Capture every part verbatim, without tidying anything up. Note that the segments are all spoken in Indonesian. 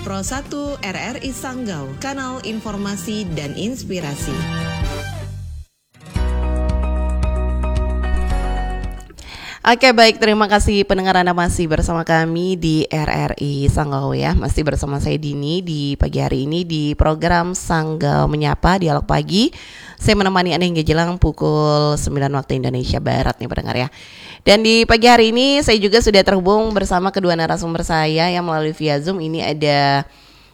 Pro satu R R I Sanggau, kanal informasi dan inspirasi. Oke, baik, terima kasih pendengar Anda masih bersama kami di R R I Sanggau ya. Masih bersama saya Dini di pagi hari ini di program Sanggau Menyapa Dialog Pagi. Saya menemani Anda hingga jelang pukul sembilan waktu Indonesia Barat nih pendengar ya. Dan di pagi hari ini saya juga sudah terhubung bersama kedua narasumber saya yang melalui via Zoom. Ini ada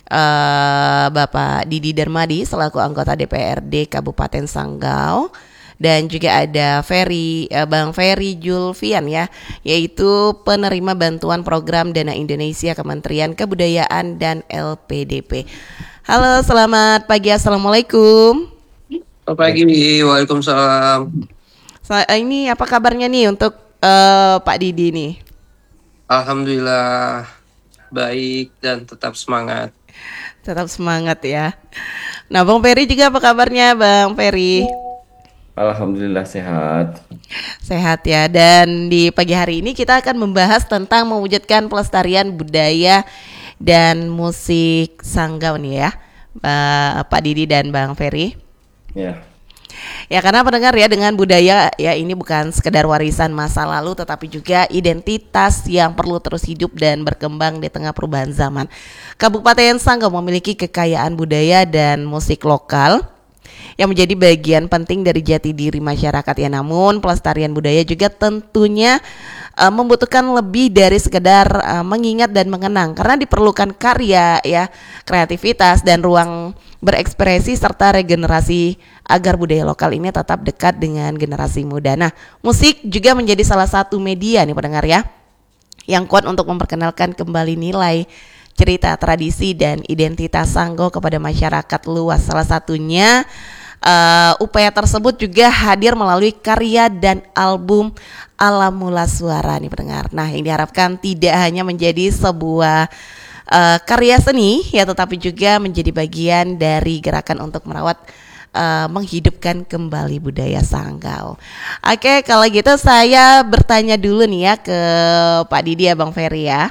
uh, Bapak Didi Darmadi selaku anggota D P R D Kabupaten Sanggau. Dan juga ada Ferry, eh, Bang Ferry Julfian ya, yaitu penerima bantuan program Dana Indonesia Kementerian Kebudayaan dan L P D P. Halo, selamat pagi, assalamualaikum. Selamat pagi, waalaikumsalam. So, ini apa kabarnya nih untuk uh, Pak Didi nih? Alhamdulillah baik dan tetap semangat. Tetap semangat ya. Nah, Bang Ferry juga apa kabarnya, Bang Ferry? Alhamdulillah sehat. Sehat ya. Dan di pagi hari ini kita akan membahas tentang mewujudkan pelestarian budaya dan musik Sanggau nih ya, Pak Didi dan Bang Ferry. Ya. Ya, karena pendengar ya, dengan budaya ya ini bukan sekedar warisan masa lalu tetapi juga identitas yang perlu terus hidup dan berkembang di tengah perubahan zaman. Kabupaten Sanggau memiliki kekayaan budaya dan musik lokal yang menjadi bagian penting dari jati diri masyarakat ya. Namun pelestarian budaya juga tentunya uh, membutuhkan lebih dari sekedar uh, mengingat dan mengenang, karena diperlukan karya ya, kreativitas dan ruang berekspresi serta regenerasi agar budaya lokal ini tetap dekat dengan generasi muda. Nah, musik juga menjadi salah satu media nih pendengar ya, yang kuat untuk memperkenalkan kembali nilai, cerita, tradisi dan identitas Sanggau kepada masyarakat luas. Salah satunya Uh, upaya tersebut juga hadir melalui karya dan album Alam Mula Suara nih pendengar. Nah, ini diharapkan tidak hanya menjadi sebuah uh, karya seni ya, tetapi juga menjadi bagian dari gerakan untuk merawat uh, menghidupkan kembali budaya Sanggau. Oke, kalau gitu saya bertanya dulu nih ya ke Pak Didi ya, Bang Ferry ya.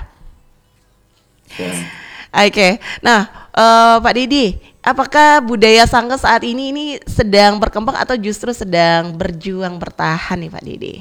Ya. Oke, nah uh, Pak Didi, apakah budaya Sanggau saat ini ini sedang berkembang atau justru sedang berjuang bertahan nih Pak Didi?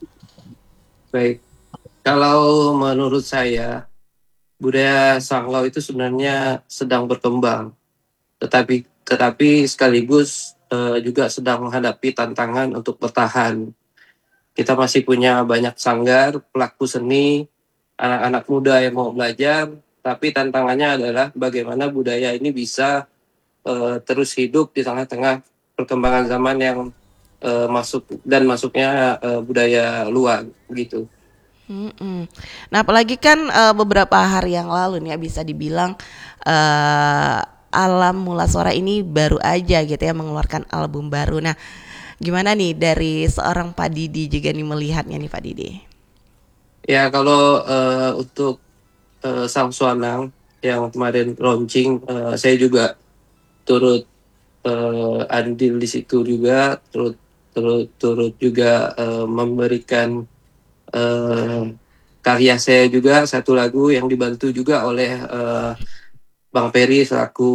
Baik, kalau menurut saya budaya Sanggau itu sebenarnya sedang berkembang, tetapi tetapi sekaligus uh, juga sedang menghadapi tantangan untuk bertahan. Kita masih punya banyak sanggar, pelaku seni, anak-anak muda yang mau belajar, tapi tantangannya adalah bagaimana budaya ini bisa Uh, terus hidup di tengah-tengah perkembangan zaman yang uh, masuk dan masuknya uh, budaya luar gitu. Mm-mm. Nah, apalagi kan uh, beberapa hari yang lalu nih ya, bisa dibilang uh, Alam Mula Suara ini baru aja gitu ya mengeluarkan album baru. Nah, gimana nih dari seorang Pak Didi juga nih melihatnya nih Pak Didi? Ya, kalau uh, untuk uh, Sang Suanang yang kemarin launching, uh, saya juga turut uh, andil di situ juga, turut turut turut juga uh, memberikan uh, karya saya juga, satu lagu yang dibantu juga oleh uh, Bang Ferry selaku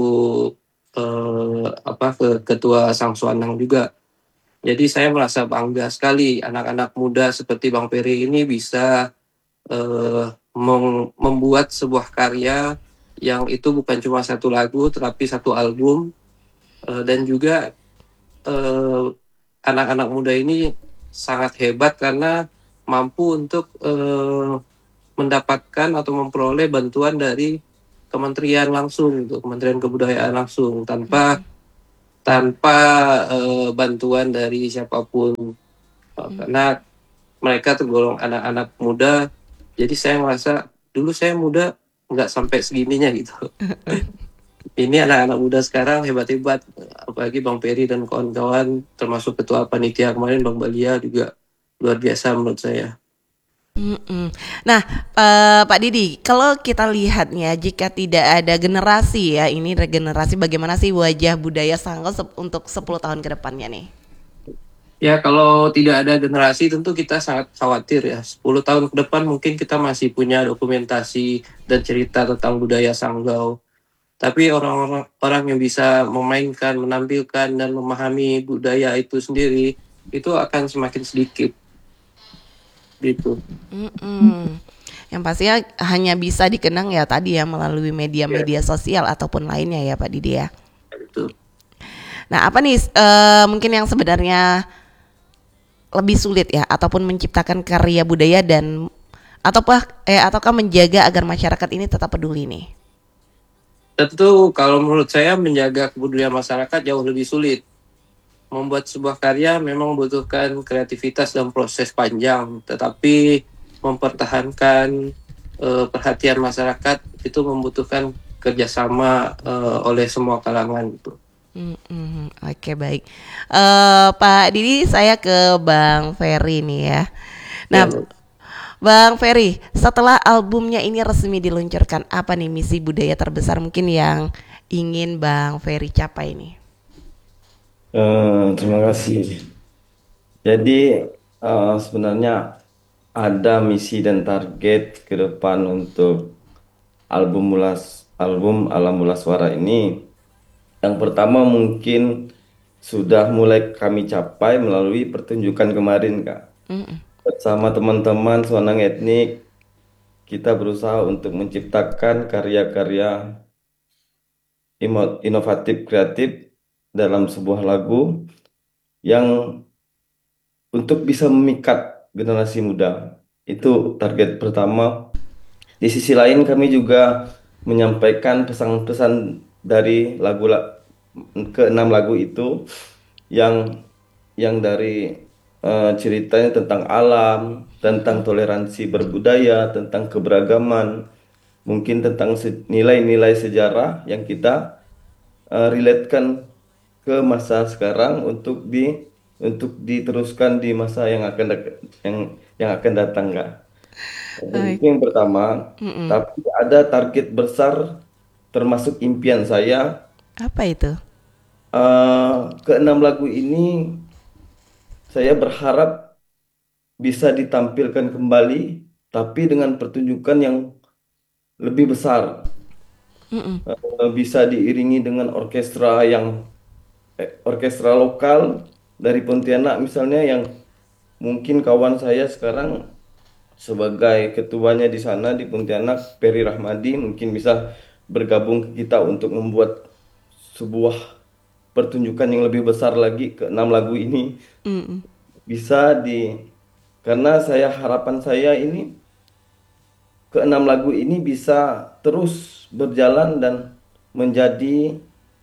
uh, apa ke, ketua Sang Suanang juga. Jadi saya merasa bangga sekali anak-anak muda seperti Bang Ferry ini bisa uh, mem- membuat sebuah karya yang itu bukan cuma satu lagu tetapi satu album, uh, dan juga uh, anak-anak muda ini sangat hebat karena mampu untuk uh, mendapatkan atau memperoleh bantuan dari kementerian langsung, untuk Kementerian Kebudayaan langsung tanpa hmm. tanpa uh, bantuan dari siapapun, uh, hmm. karena mereka tergolong anak-anak muda. Jadi saya merasa dulu saya muda nggak sampai segininya gitu. Ini anak-anak muda sekarang hebat-hebat, apalagi Bang Ferry dan kawan-kawan, termasuk ketua panitia kemarin Bang Balia juga luar biasa menurut saya. Mm-mm. Nah, uh, Pak Didi, kalau kita lihatnya jika tidak ada generasi ya, ini regenerasi, bagaimana sih wajah budaya Sanggau se- untuk sepuluh tahun ke depannya nih? Ya, kalau tidak ada generasi tentu kita sangat khawatir ya. sepuluh tahun ke depan mungkin kita masih punya dokumentasi dan cerita tentang budaya Sanggau. Tapi orang-orang orang yang bisa memainkan, menampilkan dan memahami budaya itu sendiri itu akan semakin sedikit gitu. Mm-mm. Yang pastinya hanya bisa dikenang ya tadi ya melalui Ya, media-media sosial ataupun lainnya ya Pak Didi ya. betul. Nah apa nih eh, mungkin yang sebenarnya lebih sulit ya ataupun menciptakan karya budaya dan ataukah eh ataukah menjaga agar masyarakat ini tetap peduli nih? Tentu kalau menurut saya menjaga kebudayaan masyarakat jauh lebih sulit. Membuat sebuah karya memang membutuhkan kreativitas dan proses panjang, tetapi mempertahankan eh, perhatian masyarakat itu membutuhkan kerjasama eh, oleh semua kalangan gitu. Mm-mm. Oke baik. Eh Pak Didi saya ke Bang Ferry nih ya. Nah Ya, Bang Ferry, setelah albumnya ini resmi diluncurkan, apa nih misi budaya terbesar mungkin yang ingin Bang Ferry capai nih? Eh, terima kasih. Jadi eh, sebenarnya ada misi dan target ke depan untuk album Mulas album Alam Mula Suara ini. Yang pertama mungkin sudah mulai kami capai melalui pertunjukan kemarin, Kak. Mm-mm. Bersama teman-teman Swanang Etnik, kita berusaha untuk menciptakan karya-karya imo- inovatif kreatif dalam sebuah lagu yang untuk bisa memikat generasi muda. Itu target pertama. Di sisi lain kami juga menyampaikan pesan-pesan dari lagu la- keenam lagu itu yang yang dari eh, ceritanya tentang alam, tentang toleransi berbudaya, tentang keberagaman, mungkin tentang se- nilai-nilai sejarah yang kita eh, relatekan ke masa sekarang untuk di untuk diteruskan di masa yang akan dak- yang yang akan datang, Kak. Jadi Baik. itu yang pertama. Mm-mm. Tapi ada target besar termasuk impian saya. Apa itu? Eh, keenam lagu ini saya berharap bisa ditampilkan kembali, tapi dengan pertunjukan yang lebih besar. Mm-mm. Eh, bisa diiringi dengan orkestra yang eh, orkestra lokal dari Pontianak misalnya, yang mungkin kawan saya sekarang sebagai ketuanya di sana di Pontianak, Peri Rahmadi, mungkin bisa bergabung ke kita untuk membuat sebuah pertunjukan yang lebih besar lagi ke enam lagu ini. Mm-mm. Bisa di Karena saya harapan saya ini keenam lagu ini bisa terus berjalan dan menjadi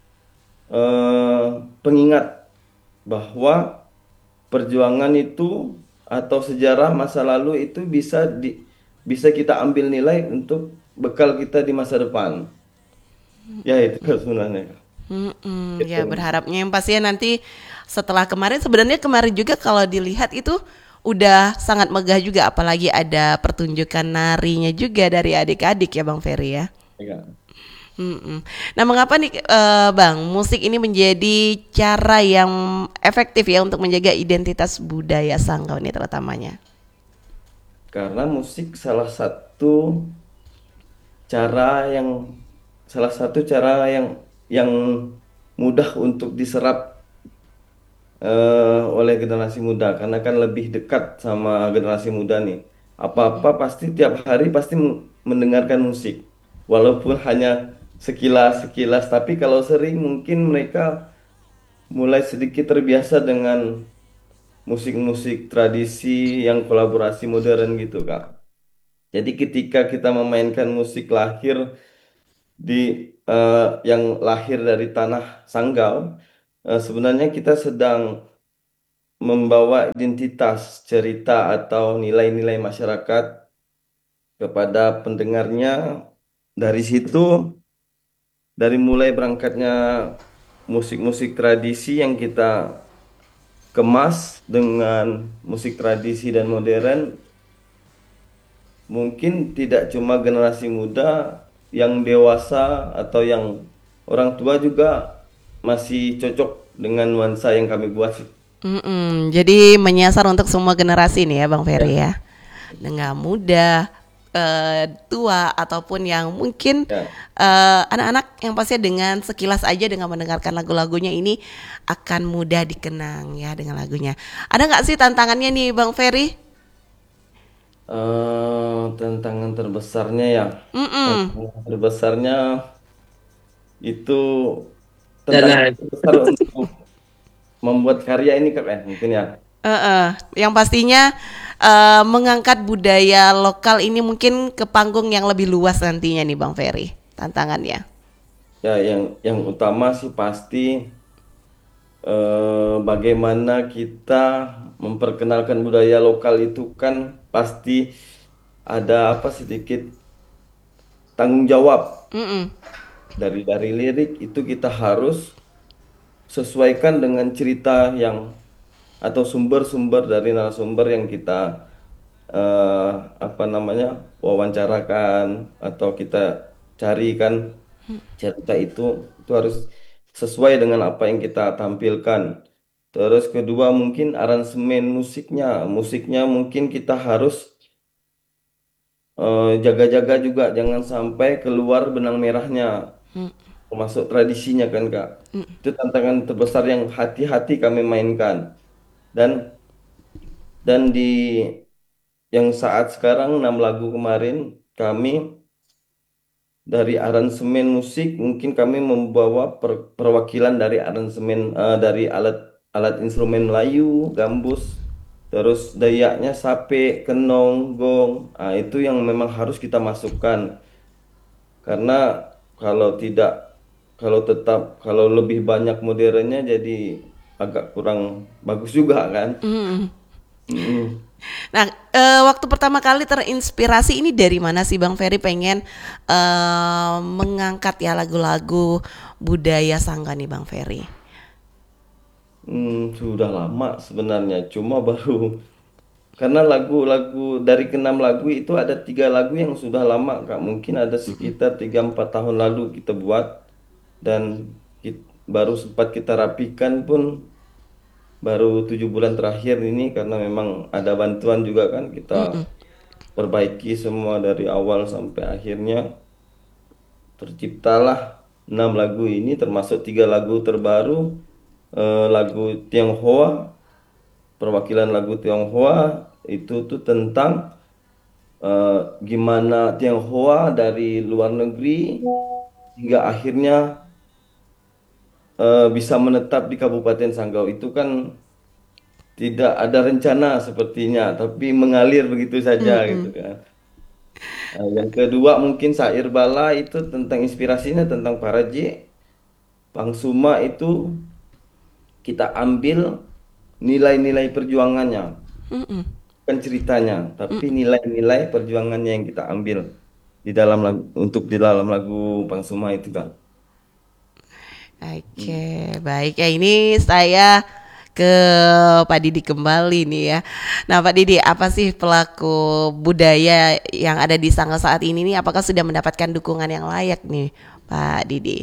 eh, pengingat bahwa perjuangan itu atau sejarah masa lalu itu bisa di bisa kita ambil nilai untuk bekal kita di masa depan. Ya itu sebenarnya. Mm-mm. Ya Itu. berharapnya yang pastinya nanti setelah kemarin sebenarnya kemarin juga kalau dilihat itu udah sangat megah juga apalagi ada pertunjukan narinya juga dari adik-adik ya Bang Ferry ya. Ya. Mm-mm. Nah, mengapa nih eh, Bang, musik ini menjadi cara yang efektif ya untuk menjaga identitas budaya Sanggau ini terutamanya? Karena musik salah satu cara yang salah satu cara yang yang mudah untuk diserap eh, oleh generasi muda, karena kan lebih dekat sama generasi muda nih. Apa-apa pasti tiap hari pasti m- mendengarkan musik, walaupun hanya sekilas-sekilas. Tapi kalau sering mungkin mereka mulai sedikit terbiasa dengan musik-musik tradisi yang kolaborasi modern gitu, Kak. Jadi ketika kita memainkan musik lahir di eh, yang lahir dari tanah Sanggau, eh, sebenarnya kita sedang membawa identitas, cerita atau nilai-nilai masyarakat kepada pendengarnya. Dari situ, dari mulai berangkatnya musik-musik tradisi yang kita kemas dengan musik tradisi dan modern, mungkin tidak cuma generasi muda, yang dewasa atau yang orang tua juga masih cocok dengan nuansa yang kami buat. Mm-mm. Jadi menyasar untuk semua generasi nih ya Bang Ya, Ferry ya. Dengan muda, eh, tua ataupun yang mungkin Ya. eh, anak-anak yang pasti dengan sekilas aja dengan mendengarkan lagu-lagunya ini akan mudah dikenang ya dengan lagunya. Ada nggak sih tantangannya nih Bang Ferry? Eh, tantangan terbesarnya ya, Mm-mm. tantangan terbesarnya itu tantangan Dana. terbesar untuk membuat karya ini Kak ya, mungkin ya. Eh-eh. Yang pastinya eh, mengangkat budaya lokal ini mungkin ke panggung yang lebih luas nantinya nih Bang Ferry tantangannya. Ya, yang yang utama sih pasti eh, bagaimana kita memperkenalkan budaya lokal itu kan pasti ada apa sedikit tanggung jawab Mm-mm. dari dari lirik itu kita harus sesuaikan dengan cerita yang atau sumber-sumber dari narasumber yang kita eh, apa namanya wawancarakan atau kita carikan cerita itu itu harus sesuai dengan apa yang kita tampilkan. Terus kedua mungkin aransemen musiknya, musiknya mungkin kita harus eh, jaga-jaga juga jangan sampai keluar benang merahnya, termasuk tradisinya kan Kak. Itu tantangan terbesar yang hati-hati kami mainkan. Dan dan di yang saat sekarang enam lagu kemarin kami dari aransemen musik mungkin kami membawa per- perwakilan dari aransemen eh, dari alat alat instrumen Melayu, gambus, terus dayaknya sape, kenong, gong. Ah, itu yang memang harus kita masukkan karena kalau tidak kalau tetap kalau lebih banyak modernnya jadi agak kurang bagus juga kan. Mm. Mm. Nah, eh, waktu pertama kali terinspirasi ini dari mana sih Bang Ferry pengen eh, mengangkat ya lagu-lagu budaya Sangga nih Bang Ferry? Hmm, sudah lama sebenarnya, cuma baru karena lagu-lagu dari keenam lagu itu ada tiga lagu yang sudah lama Kak. Mungkin ada sekitar tiga empat tahun lalu kita buat dan kit- baru sempat kita rapikan pun baru tujuh bulan terakhir ini karena memang ada bantuan juga kan kita perbaiki semua dari awal sampai akhirnya terciptalah enam lagu ini termasuk tiga lagu terbaru, eh, lagu Tionghoa, perwakilan lagu Tionghoa itu tuh tentang eh, gimana Tionghoa dari luar negeri hingga akhirnya eh, bisa menetap di Kabupaten Sanggau. Itu kan tidak ada rencana sepertinya, tapi mengalir begitu saja gitu Mm-mm. kan. Nah, yang kedua mungkin Syair Bala itu tentang inspirasinya tentang para J. Bang Suma itu kita ambil nilai-nilai perjuangannya, Mm-mm. bukan ceritanya, tapi nilai-nilai perjuangannya yang kita ambil di dalam lagu, untuk di dalam lagu Bang Suma itu kan. Oke, baik ya ini saya ke Pak Didi kembali nih ya. Nah Pak Didi, apa sih pelaku budaya yang ada di Sangga saat ini nih? Apakah sudah mendapatkan dukungan yang layak nih Pak Didi?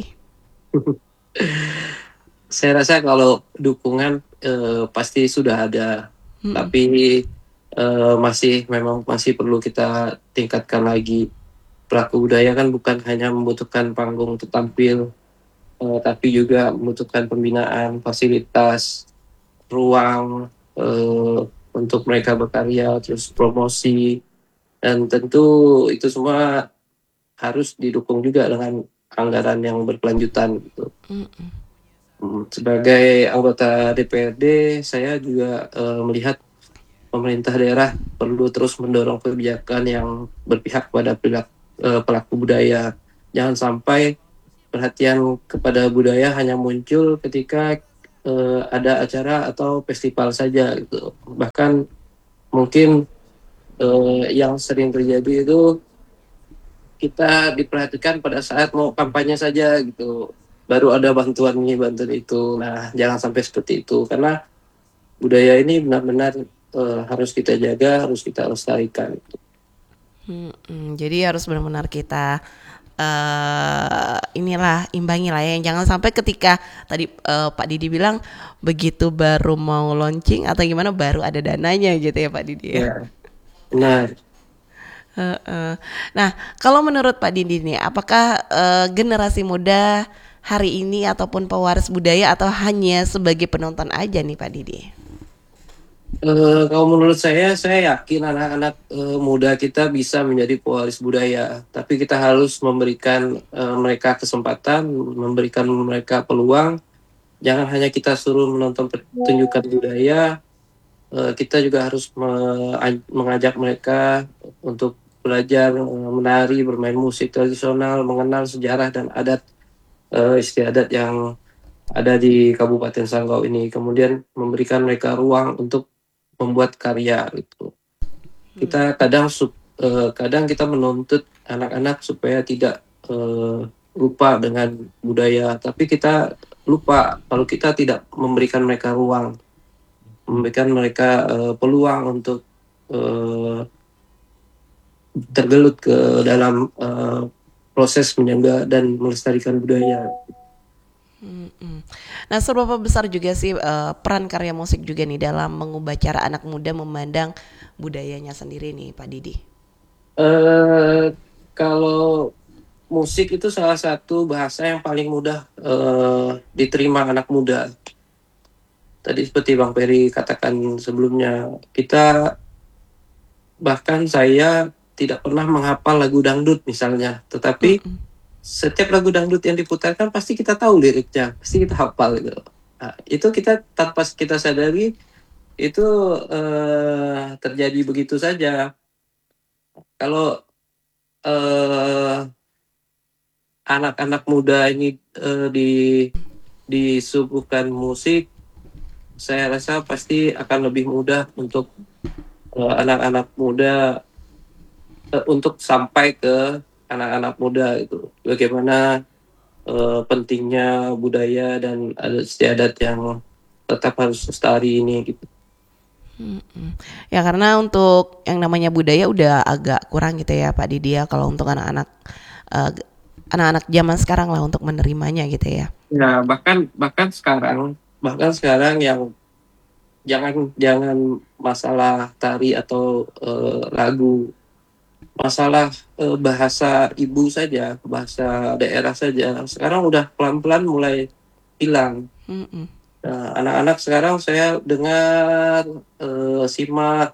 Saya rasa kalau dukungan eh, pasti sudah ada, Mm-mm. tapi eh, masih memang masih perlu kita tingkatkan lagi. Pelaku budaya kan bukan hanya membutuhkan panggung untuk tampil, eh, tapi juga membutuhkan pembinaan, fasilitas, ruang eh, untuk mereka berkarya, terus promosi, dan tentu itu semua harus didukung juga dengan anggaran yang berkelanjutan gitu. Mm-mm. Hmm, Sebagai anggota D P R D, saya juga eh, melihat pemerintah daerah perlu terus mendorong kebijakan yang berpihak pada pelaku, pelaku budaya. Jangan sampai perhatian kepada budaya hanya muncul ketika eh, ada acara atau festival saja gitu. Bahkan mungkin eh, yang sering terjadi itu kita diperhatikan pada saat mau kampanye saja gitu. Baru ada bantuan ini, bantuan itu. Nah, jangan sampai seperti itu karena budaya ini benar-benar eh, harus kita jaga, harus kita lestarikan. Mm-mm. Jadi harus benar-benar kita eh inilah imbangi lah ya. Jangan sampai ketika tadi eh, Pak Didi bilang begitu baru mau launching atau gimana baru ada dananya gitu ya Pak Didi ya. Ya, benar. Heeh. Nah, kalau menurut Pak Didi nih, apakah eh, generasi muda hari ini ataupun pewaris budaya atau hanya sebagai penonton aja nih Pak Didi? Eh, kalau menurut saya, saya yakin anak-anak eh, muda kita bisa menjadi pewaris budaya, tapi kita harus memberikan eh, mereka kesempatan, memberikan mereka peluang. Jangan hanya kita suruh menonton pertunjukan budaya, eh, kita juga harus me- mengajak mereka untuk belajar eh, menari, bermain musik tradisional, mengenal sejarah dan adat eh, istiadat yang ada di Kabupaten Sanggau ini. Kemudian memberikan mereka ruang untuk membuat karya gitu. Kita kadang sup- eh, kadang kita menuntut anak-anak supaya tidak eh, lupa dengan budaya, tapi kita lupa kalau kita tidak memberikan mereka ruang, memberikan mereka eh, peluang untuk eh, tergelut ke dalam eh, proses menjaga dan melestarikan budaya. Mm-mm. Nah, seberapa besar juga sih eh, peran karya musik juga nih dalam mengubah cara anak muda memandang budayanya sendiri nih, Pak Didi? Eh, Kalau musik itu salah satu bahasa yang paling mudah eh, diterima anak muda. Tadi seperti Bang Peri katakan sebelumnya, kita bahkan saya tidak pernah menghafal lagu dangdut misalnya, tetapi Mm-mm. setiap lagu dangdut yang diputarkan pasti kita tahu liriknya, pasti kita hafal gitu. Nah, itu kita tanpa kita sadari itu eh, terjadi begitu saja. Kalau eh, anak-anak muda ini eh, di disuguhkan musik, saya rasa pasti akan lebih mudah untuk eh, anak-anak muda eh, untuk sampai ke anak-anak muda itu. Bagaimana eh, pentingnya budaya dan adat istiadat yang tetap harus lestari ini gitu. Mm-mm. Ya karena untuk yang namanya budaya udah agak kurang gitu ya Pak Didi ya, kalau untuk anak-anak eh, anak-anak zaman sekarang lah untuk menerimanya gitu ya. Ya, bahkan bahkan sekarang bahkan sekarang yang jangan jangan masalah tari atau eh, lagu, masalah eh, bahasa ibu saja, bahasa daerah saja. Sekarang udah pelan-pelan mulai hilang. Mm-mm. Nah, anak-anak sekarang saya dengar eh, simak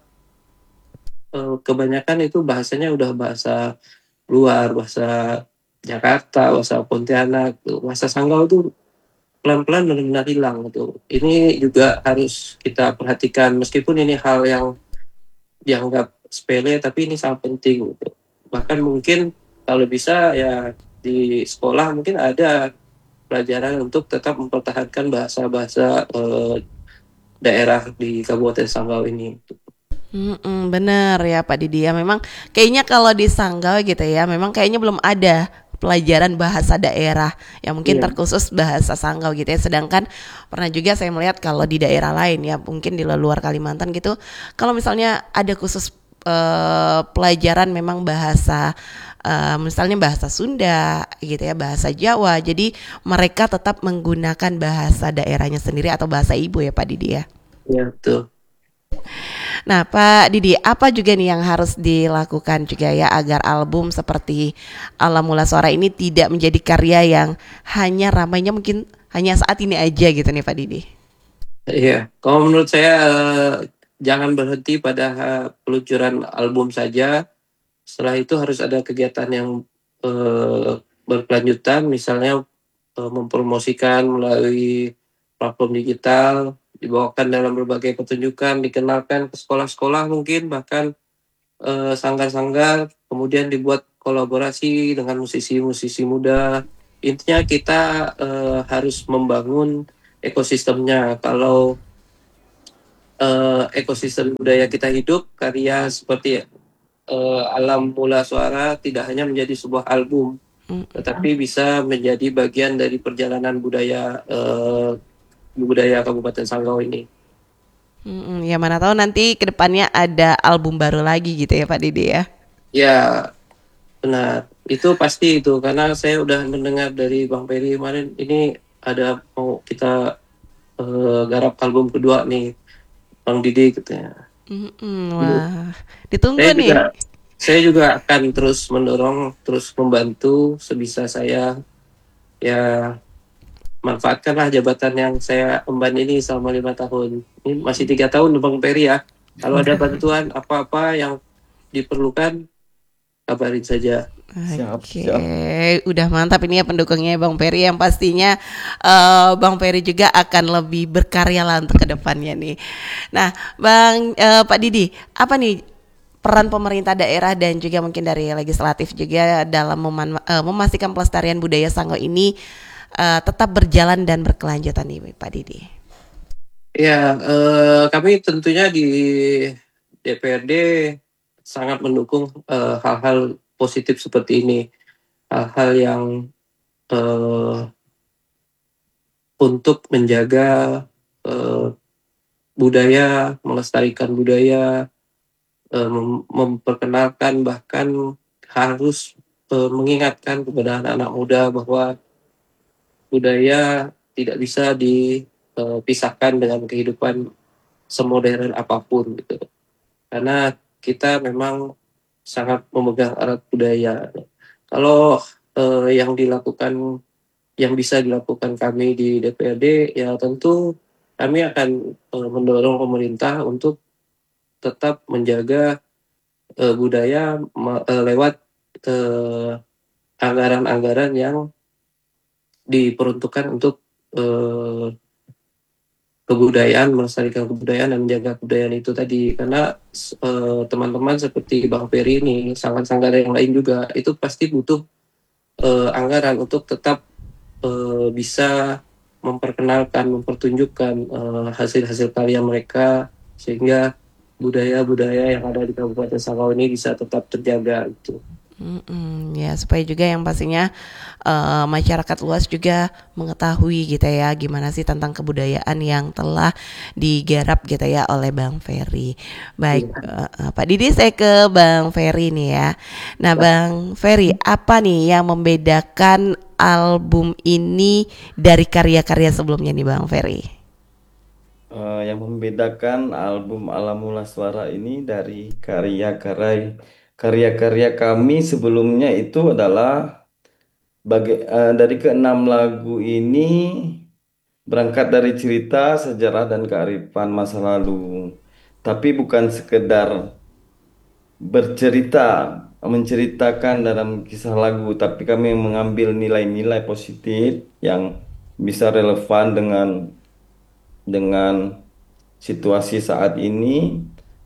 eh, kebanyakan itu bahasanya udah bahasa luar, bahasa Jakarta, bahasa Pontianak, bahasa Sanggau itu pelan-pelan benar-benar hilang gitu. Ini juga harus kita perhatikan meskipun ini hal yang dianggap sepele tapi ini sangat penting gitu. Bahkan mungkin kalau bisa ya di sekolah mungkin ada pelajaran untuk tetap mempertahankan bahasa-bahasa eh, daerah di Kabupaten Sanggau ini. Mm-mm, bener ya Pak Didi ya, memang kayaknya kalau di Sanggau gitu ya, memang kayaknya belum ada pelajaran bahasa daerah yang mungkin Iya. terkhusus bahasa Sanggau gitu ya. Sedangkan pernah juga saya melihat kalau di daerah lain ya, mungkin di luar Kalimantan gitu, kalau misalnya ada khusus eh, pelajaran memang bahasa eh, misalnya bahasa Sunda gitu ya, bahasa Jawa. Jadi mereka tetap menggunakan bahasa daerahnya sendiri atau bahasa ibu ya Pak Didi ya. Ya, betul. Nah, Pak Didi, apa juga nih yang harus dilakukan juga ya agar album seperti Alam Mula Suara ini tidak menjadi karya yang hanya ramainya mungkin hanya saat ini aja gitu nih Pak Didi? Iya, kalau menurut saya eh, jangan berhenti pada eh, peluncuran album saja. Setelah itu harus ada kegiatan yang eh, berkelanjutan, misalnya eh, mempromosikan melalui platform digital, dibawakan dalam berbagai pertunjukan, dikenalkan ke sekolah-sekolah mungkin, bahkan eh, sanggar-sanggar, kemudian dibuat kolaborasi dengan musisi-musisi muda. Intinya kita eh, harus membangun ekosistemnya. Kalau eh, ekosistem budaya kita hidup, karya seperti eh, Alam Mula Suara tidak hanya menjadi sebuah album, Mm, tetapi bisa menjadi bagian dari perjalanan budaya eh, budaya Kabupaten Sanggau ini. mm, mm. Ya mana tahu nanti kedepannya ada album baru lagi gitu ya Pak Didi ya. Ya, benar. Itu pasti itu, karena saya udah mendengar dari Bang Peri kemarin, ini ada mau kita eh, garap album kedua nih, Bang Didi katanya. Mm, mm. Wah, ditunggu Saya juga nih. saya juga akan terus mendorong, terus membantu sebisa saya, ya manfaatkanlah jabatan yang saya emban ini selama lima tahun. Ini masih tiga tahun Bang Peri ya. Kalau ada bantuan apa-apa yang diperlukan, kabarin saja. Siap, Oke, siap. udah mantap ini ya pendukungnya Bang Peri yang pastinya eh, Bang Peri juga akan lebih berkarya lah untuk kedepannya nih. Nah, Bang eh, Pak Didi, apa nih peran pemerintah daerah dan juga mungkin dari legislatif juga dalam meman- eh, memastikan pelestarian budaya Sanggau ini eh, tetap berjalan dan berkelanjutan nih Pak Didi? Ya, eh, kami tentunya di D P R D sangat mendukung eh, hal-hal positif seperti ini. Hal-hal yang eh, untuk menjaga eh, budaya, melestarikan budaya, eh, mem- memperkenalkan, bahkan harus eh, mengingatkan kepada anak-anak muda bahwa budaya tidak bisa dipisahkan dengan kehidupan semodern apapun gitu. Karena kita memang sangat memegang erat budaya. Kalau eh, yang dilakukan, yang bisa dilakukan kami di D P R D, ya tentu kami akan eh, mendorong pemerintah untuk tetap menjaga eh, budaya me- eh, lewat eh, anggaran-anggaran yang diperuntukkan untuk eh, kebudayaan, melestarikan kebudayaan dan menjaga kebudayaan itu tadi. Karena eh, teman-teman seperti Bang Peri ini, sanggar-sanggar yang lain juga, itu pasti butuh eh, anggaran untuk tetap eh, bisa memperkenalkan, mempertunjukkan eh, hasil-hasil karya mereka, sehingga budaya-budaya yang ada di Kabupaten Sanggau ini bisa tetap terjaga gitu. Mm-mm, ya supaya juga yang pastinya eh, masyarakat luas juga mengetahui gitu ya gimana sih tentang kebudayaan yang telah digarap gitu ya oleh Bang Ferry. Baik, Iya. eh, eh, Pak Didi saya ke Bang Ferry nih ya. Nah Bang Ferry, apa nih yang membedakan album ini dari karya-karya sebelumnya nih Bang Ferry? Eh, yang membedakan album Alamula Suara ini dari karya-karya karya-karya kami sebelumnya itu adalah baga- eh, dari keenam lagu ini berangkat dari cerita, sejarah dan kearifan masa lalu. Tapi bukan sekedar bercerita, menceritakan dalam kisah lagu, tapi kami mengambil nilai-nilai positif yang bisa relevan dengan dengan situasi saat ini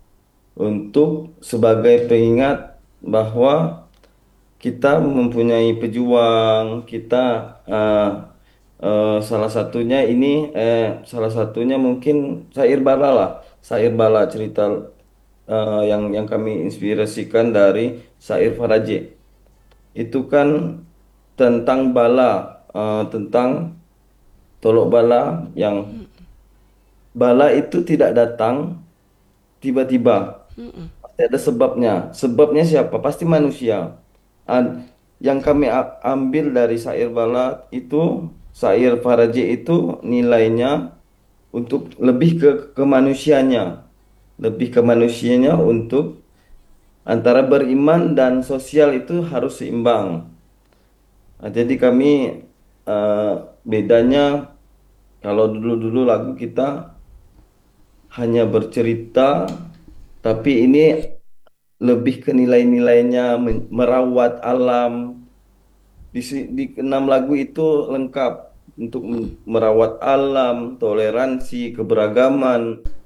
untuk sebagai pengingat bahwa kita mempunyai pejuang, kita eh, eh, salah satunya ini eh, salah satunya mungkin Sair Bala lah, Sair Bala cerita eh, yang yang kami inspirasikan dari Sair Faraji. Itu kan tentang bala, eh, tentang tolok bala yang bala itu tidak datang tiba-tiba. Pasti ada sebabnya. Sebabnya siapa? Pasti manusia. An- yang kami a- ambil dari syair balad itu, syair Faraji itu nilainya untuk lebih ke ke manusianya, lebih ke manusianya untuk antara beriman dan sosial itu harus seimbang. Nah, jadi kami eh, bedanya kalau dulu-dulu lagu kita hanya bercerita, tapi ini lebih ke nilai-nilainya men- merawat alam. Di, si- di enam lagu itu lengkap untuk m- merawat alam, toleransi, keberagaman,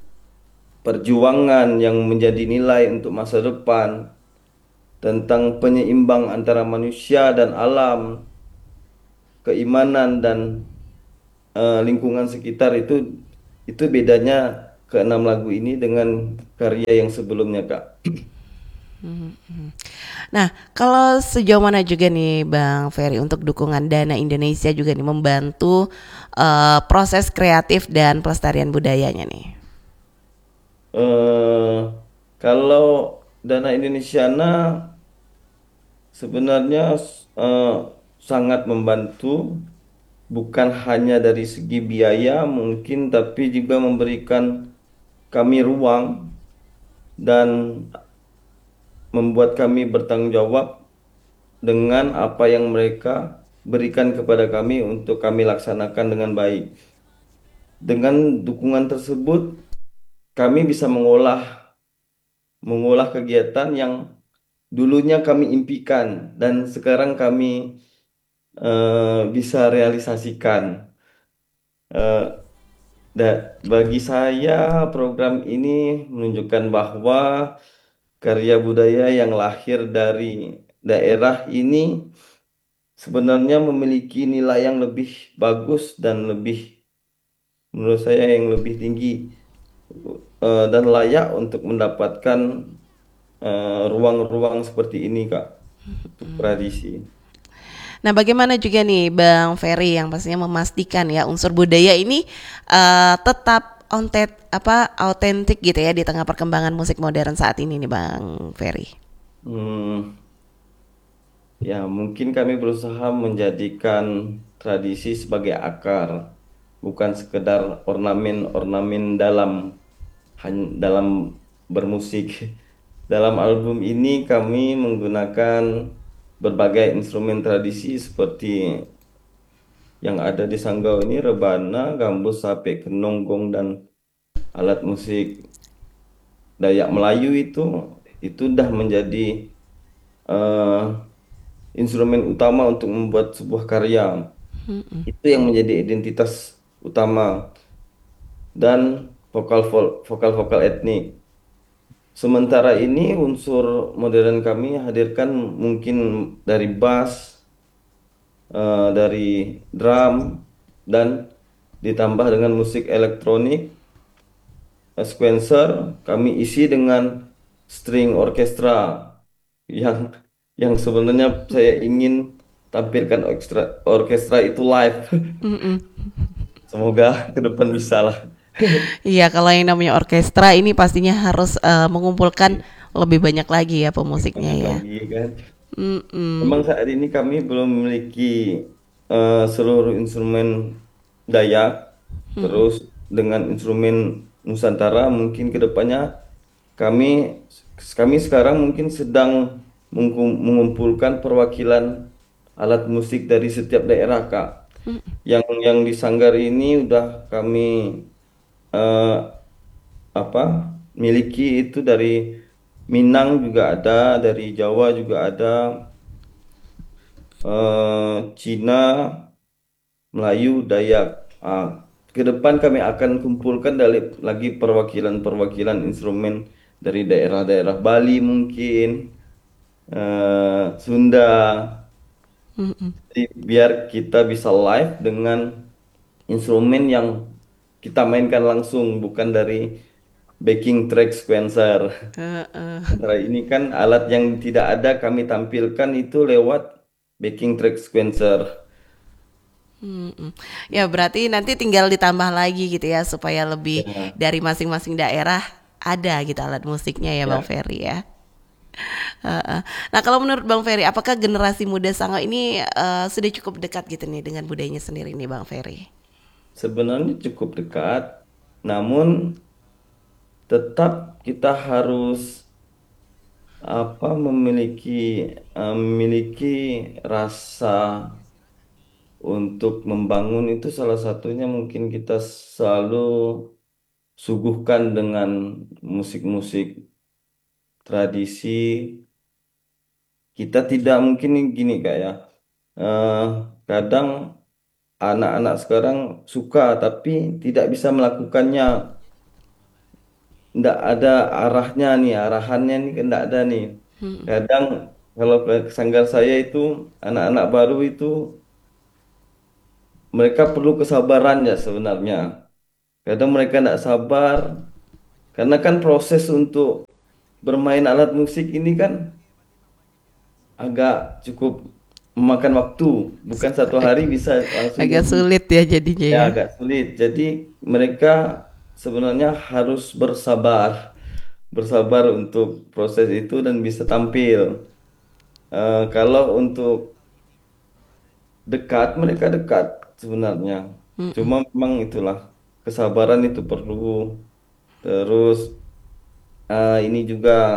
perjuangan yang menjadi nilai untuk masa depan, tentang penyeimbang antara manusia dan alam, keimanan dan eh, lingkungan sekitar itu itu bedanya keenam lagu ini dengan karya yang sebelumnya, Kak. Nah, kalau sejauh mana juga nih Bang Ferry untuk dukungan Dana Indonesia juga nih membantu eh, proses kreatif dan pelestarian budayanya nih. eh Kalau Dana Indonesiana sebenarnya eh, sangat membantu, bukan hanya dari segi biaya mungkin, tapi juga memberikan kami ruang dan membuat kami bertanggung jawab dengan apa yang mereka berikan kepada kami untuk kami laksanakan dengan baik. Dengan dukungan tersebut, kami bisa mengolah mengolah kegiatan yang dulunya kami impikan dan sekarang kami eh, bisa realisasikan. Eh, da- Bagi saya, program ini menunjukkan bahwa karya budaya yang lahir dari daerah ini sebenarnya memiliki nilai yang lebih bagus dan lebih, menurut saya, yang lebih tinggi eh, dan layak untuk mendapatkan eh, ruang-ruang seperti ini, Kak, untuk tradisi. Nah, bagaimana juga nih Bang Ferry yang pastinya memastikan ya unsur budaya ini eh, tetap ontet apa autentik gitu ya di tengah perkembangan musik modern saat ini nih Bang Ferry. Hmm, ya mungkin kami berusaha menjadikan tradisi sebagai akar, bukan sekedar ornamen-ornamen dalam han- dalam bermusik. Dalam album ini kami menggunakan berbagai instrumen tradisi seperti yang ada di Sanggau ini: rebana, gambus, sape, kenong, gong, dan alat musik Dayak Melayu itu itu dah menjadi eh, instrumen utama untuk membuat sebuah karya. Itu yang menjadi identitas utama, dan vokal vokal vokal etnik. Sementara ini unsur modern kami hadirkan mungkin dari bass, eh, dari drum, dan ditambah dengan musik elektronik, eh, sequencer. Kami isi dengan string orkestra yang yang sebenarnya saya ingin tampilkan orkestra orkestra itu live. Semoga ke depan bisa lah. Iya, kalau yang namanya orkestra ini pastinya harus eh, mengumpulkan lebih banyak lagi ya pemusiknya Banyak ya. lagi kan. Memang Mm-mm. saat ini kami belum memiliki eh, seluruh instrumen Dayak, terus dengan instrumen Nusantara. Mungkin kedepannya kami kami sekarang mungkin sedang mengkum- mengumpulkan perwakilan alat musik dari setiap daerah, Kak. Yang yang di Sanggar ini udah kami eh, apa miliki itu dari Minang juga ada, dari Jawa juga ada, eh, Cina, Melayu, Dayak. Ah, ke depan kami akan kumpulkan dari lagi perwakilan-perwakilan instrumen dari daerah-daerah Bali mungkin, eh, Sunda. Jadi biar kita bisa live dengan instrumen yang kita mainkan langsung, bukan dari backing track sequencer. Heeh. Sementara ini kan alat yang tidak ada kami tampilkan itu lewat backing track sequencer. Mm-mm. Ya berarti nanti tinggal ditambah lagi gitu ya supaya lebih Ya, dari masing-masing daerah ada gitu alat musiknya ya Bang ya. Ferry ya. Heeh. Nah kalau menurut Bang Ferry, apakah generasi muda Sanggau ini eh, sudah cukup dekat gitu nih dengan budayanya sendiri nih Bang Ferry? Sebenarnya cukup dekat, namun tetap kita harus apa memiliki eh, memiliki rasa untuk membangun. Itu salah satunya mungkin kita selalu suguhkan dengan musik-musik tradisi. Kita tidak mungkin gini, Kak, ya. Eh, Kadang anak-anak sekarang suka tapi tidak bisa melakukannya. Nggak ada arahnya nih, arahannya nih kan nggak ada nih. Kadang kalau ke sanggar saya itu anak-anak baru itu mereka perlu kesabaran ya sebenarnya. Kadang mereka nggak sabar karena kan proses untuk bermain alat musik ini kan agak cukup memakan waktu. Bukan satu hari bisa langsung Agak jadi. sulit ya jadinya Ya ya. agak sulit. Jadi mereka sebenarnya harus bersabar, bersabar untuk proses itu dan bisa tampil. Eh, kalau untuk dekat, mereka dekat sebenarnya. Cuma memang itulah kesabaran itu perlu. Terus eh, ini juga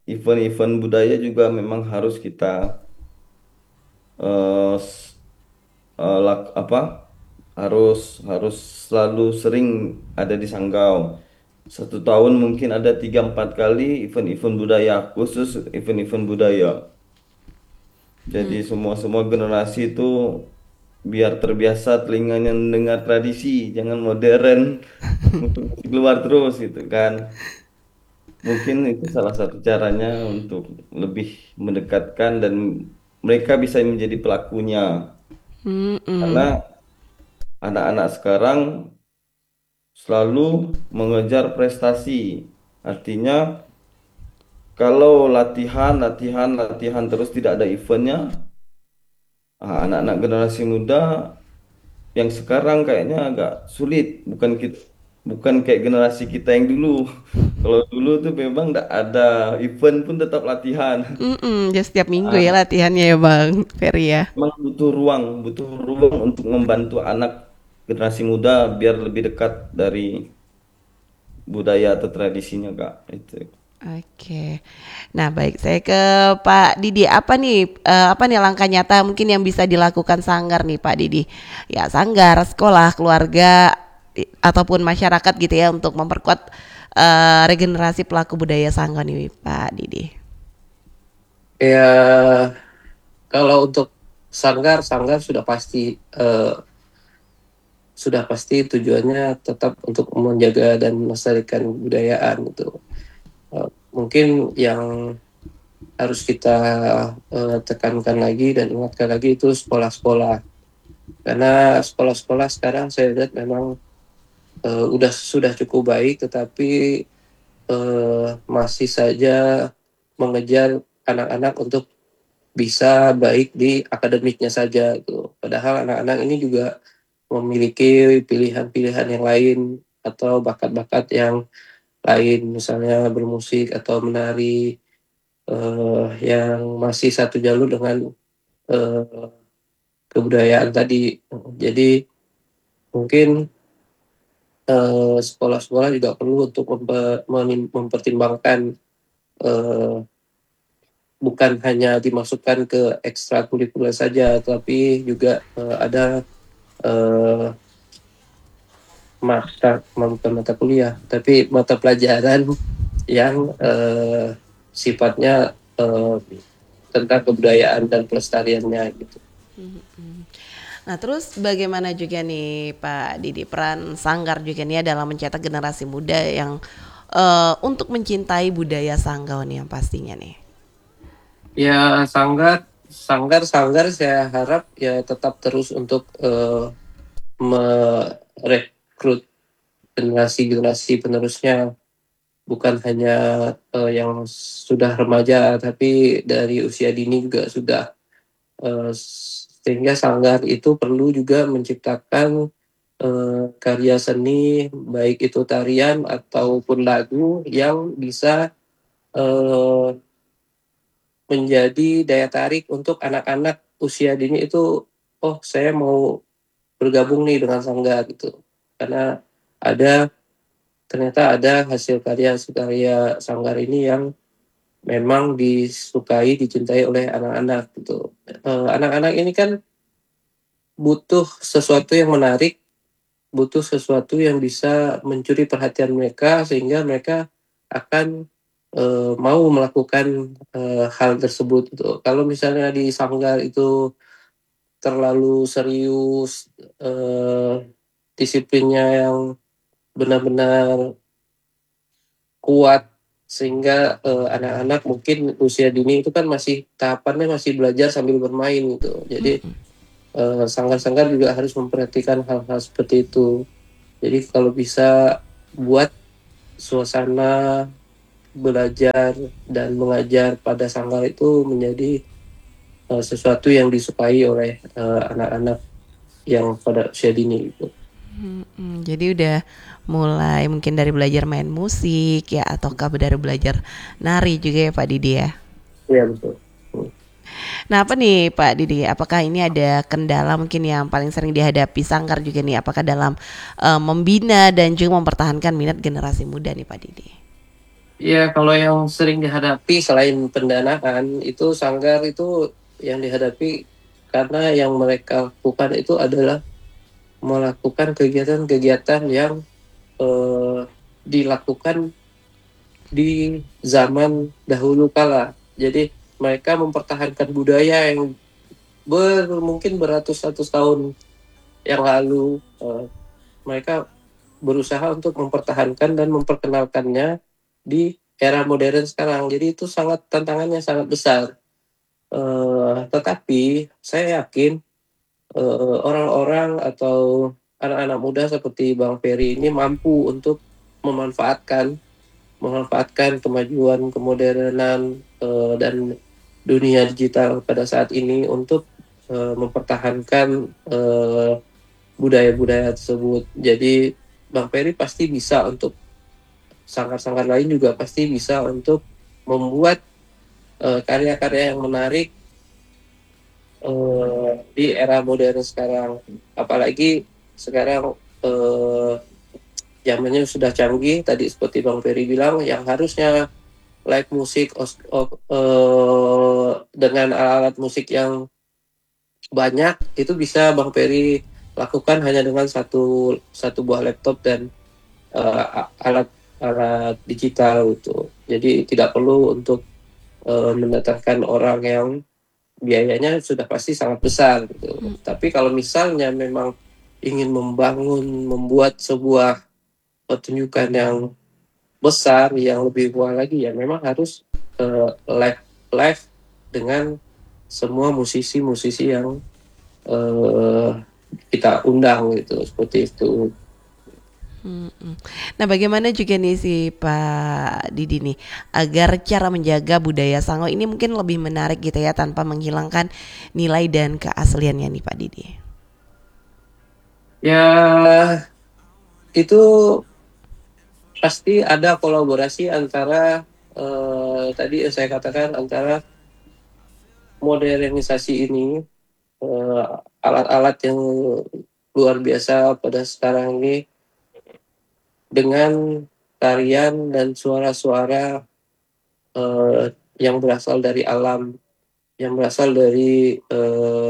event-event budaya juga memang harus kita eh, s- eh, lak- apa harus harus selalu sering ada di Sanggau. Satu tahun mungkin ada tiga empat kali event-event budaya, khusus event-event budaya. Jadi semua semua generasi itu biar terbiasa telinganya mendengar tradisi, jangan modern, musik keluar terus gitu kan. Mungkin itu salah satu caranya untuk lebih mendekatkan dan mereka bisa menjadi pelakunya. Mm-mm. Karena anak-anak sekarang selalu mengejar prestasi. Artinya kalau latihan, latihan, latihan terus tidak ada eventnya, ah, anak-anak generasi muda yang sekarang kayaknya agak sulit. Bukan kita, bukan kayak generasi kita yang dulu. Kalau dulu tuh memang tidak ada event pun tetap latihan. Mm-mm, jadi setiap minggu ya Ah, latihannya ya Bang Ferry ya. memang butuh ruang, butuh ruang untuk membantu anak generasi muda biar lebih dekat dari budaya atau tradisinya, Kak. Itu. Oke. Nah, baik saya ke Pak Didi. Apa nih eh, apa nih langkah nyata mungkin yang bisa dilakukan Sanggar nih Pak Didi? Ya, Sanggar, sekolah, keluarga i- ataupun masyarakat gitu ya untuk memperkuat eh, regenerasi pelaku budaya Sanggar nih Pak Didi. Ya, kalau untuk sanggar, sanggar sudah pasti eh, sudah pasti tujuannya tetap untuk menjaga dan melestarikan kebudayaan gitu. Eh, mungkin yang harus kita eh, tekankan lagi dan ingatkan lagi itu sekolah-sekolah. Karena sekolah-sekolah sekarang saya lihat memang eh, udah sudah cukup baik, tetapi eh, masih saja mengejar anak-anak untuk bisa baik di akademiknya saja gitu. Padahal anak-anak ini juga memiliki pilihan-pilihan yang lain atau bakat-bakat yang lain, misalnya bermusik atau menari eh, yang masih satu jalur dengan eh, kebudayaan tadi. Jadi mungkin eh, sekolah-sekolah juga perlu untuk mempe- menim- mempertimbangkan eh, bukan hanya dimasukkan ke ekstrakurikuler saja, tapi juga eh, ada eh, mata bukan mata kuliah, tapi mata pelajaran yang eh, sifatnya eh, tentang kebudayaan dan pelestariannya gitu. Nah, terus bagaimana juga nih Pak Didi peran Sanggar juga nih ya dalam mencetak generasi muda yang eh, untuk mencintai budaya Sanggau nih yang pastinya nih. Ya, sanggar sanggar sanggar saya harap ya tetap terus untuk eh, merekrut generasi-generasi penerusnya, bukan hanya eh, yang sudah remaja, tapi dari usia dini juga sudah. Eh, sehingga sanggar itu perlu juga menciptakan eh, karya seni, baik itu tarian ataupun lagu yang bisa eh, menjadi daya tarik untuk anak-anak usia dini itu. Oh, saya mau bergabung nih dengan sanggar gitu, karena ada ternyata ada hasil karya-karya sanggar ini yang memang disukai, dicintai oleh anak-anak gitu. Eh, anak-anak ini kan butuh sesuatu yang menarik, butuh sesuatu yang bisa mencuri perhatian mereka sehingga mereka akan eh, mau melakukan eh, hal tersebut gitu. Kalau misalnya di sanggar itu terlalu serius, eh, disiplinnya yang benar-benar kuat, sehingga eh, anak-anak mungkin usia dini itu kan masih tahapannya masih belajar sambil bermain gitu. Jadi eh, sanggar-sanggar juga harus memperhatikan hal-hal seperti itu. Jadi kalau bisa buat suasana belajar dan mengajar pada sanggar itu menjadi eh, sesuatu yang disukai oleh eh, anak-anak yang pada usia dini gitu. Mm, jadi udah mulai mungkin dari belajar main musik ya ataukah dari belajar nari juga ya Pak Didi ya. Iya betul. Hmm. Nah, apa nih Pak Didi? Apakah ini ada kendala mungkin yang paling sering dihadapi Sanggar juga nih? Apakah dalam eh, membina dan juga mempertahankan minat generasi muda nih Pak Didi? Ya, kalau yang sering dihadapi selain pendanaan itu Sanggar itu yang dihadapi karena yang mereka lakukan itu adalah melakukan kegiatan-kegiatan yang eh, dilakukan di zaman dahulu kala. Jadi mereka mempertahankan budaya yang ber, mungkin beratus-ratus tahun yang lalu. Eh, mereka berusaha untuk mempertahankan dan memperkenalkannya di era modern sekarang. Jadi itu sangat tantangannya sangat besar. Eh, tetapi saya yakin eh, orang-orang atau anak-anak muda seperti Bang Ferry ini mampu untuk memanfaatkan memanfaatkan kemajuan kemodernan eh, dan dunia digital pada saat ini untuk eh, mempertahankan eh, budaya-budaya tersebut. Jadi Bang Ferry pasti bisa untuk sangkar-sangkar lain juga pasti bisa untuk membuat eh, karya-karya yang menarik eh, di era modern sekarang. Apalagi sekarang eh, zamannya sudah canggih. Tadi seperti Bang Ferry bilang, yang harusnya live musik os- o- eh, dengan alat musik yang banyak itu bisa Bang Ferry lakukan hanya dengan satu satu buah laptop dan eh, a- alat alat digital itu. Jadi tidak perlu untuk eh, mendatangkan orang yang biayanya sudah pasti sangat besar gitu. Tapi kalau misalnya memang ingin membangun, membuat sebuah pertunjukan yang besar, yang lebih wah lagi, ya memang harus eh, live live dengan semua musisi-musisi yang eh, kita undang gitu, seperti itu. Mm-mm. Nah, bagaimana juga nih si Pak Didi nih agar cara menjaga budaya Sango ini mungkin lebih menarik gitu ya tanpa menghilangkan nilai dan keasliannya nih Pak Didi. Ya itu pasti ada kolaborasi antara eh, tadi yang saya katakan antara modernisasi ini, eh, alat-alat yang luar biasa pada sekarang ini dengan tarian dan suara-suara eh, yang berasal dari alam, yang berasal dari eh,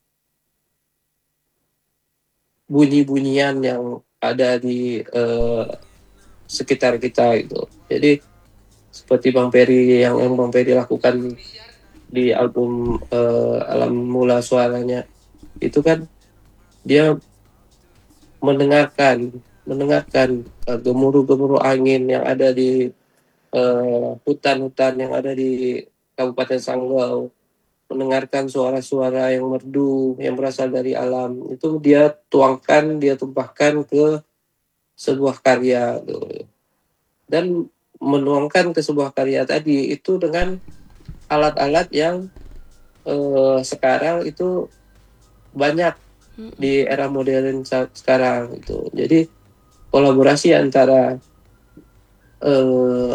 bunyi-bunyian yang ada di eh, sekitar kita itu. Jadi seperti Bang Ferry yang, yang Bang Ferry lakukan di album eh, Alam Mula Suaranya itu kan dia mendengarkan mendengarkan eh, gemuruh-gemuruh angin yang ada di eh, hutan-hutan yang ada di Kabupaten Sanggau, mendengarkan suara-suara yang merdu yang berasal dari alam, itu dia tuangkan, dia tumpahkan ke sebuah karya tuh. Dan menuangkan ke sebuah karya tadi itu dengan alat-alat yang eh, sekarang itu banyak di era modern saat sekarang itu. Jadi kolaborasi antara eh,